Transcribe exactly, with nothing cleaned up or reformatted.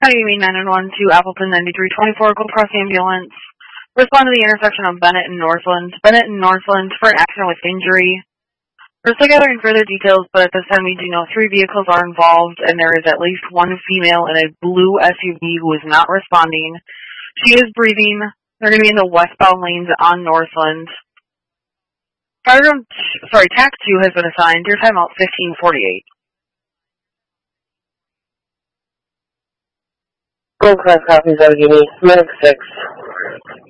How do you mean nine one one to Appleton ninety-three twenty-four Gold Cross Ambulance? Respond to the intersection of Bennett and Northland. Bennett and Northland for an accident with injury. We're still gathering further details, but at this time we do know three vehicles are involved, and there is at least one female in a blue S U V who is not responding. She is breathing. They're going to be in the westbound lanes on Northland. Fire room, sorry, T A C two has been assigned. Your timeout fifteen forty-eight. Gold Cross copies, I'll give me Medic six.